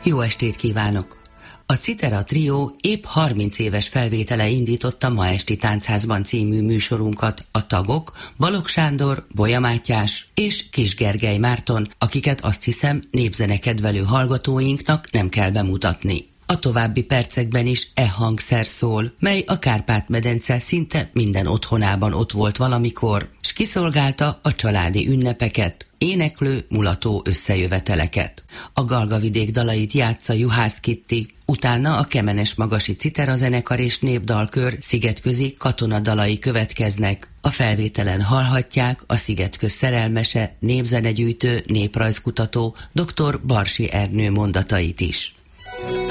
Jó estét kívánok! A Citera Trió épp 30 éves felvétele indította Ma esti Táncházban című műsorunkat a tagok Balogh Sándor, Bolya Mátyás és Kiss Gergely Márton, akiket azt hiszem népzenekedvelő hallgatóinknak nem kell bemutatni. A további percekben is hangszer szól, mely a Kárpát-medence szinte minden otthonában ott volt valamikor, s kiszolgálta a családi ünnepeket, éneklő, mulató összejöveteleket. A Galgavidék dalait játsza Juhász Kitti, utána a Kemenes-Magasi Citera zenekar és népdalkör szigetközi katonadalai következnek. A felvételen hallhatják a Szigetköz szerelmese, népzenegyűjtő, néprajzkutató dr. Barsi Ernő mondatait is.